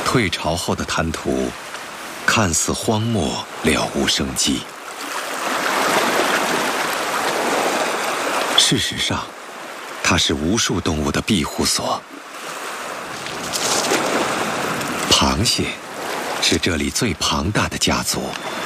退潮后的滩涂看似荒漠，了无生机。事实上，它是无数动物的庇护所。螃蟹是这里最庞大的家族。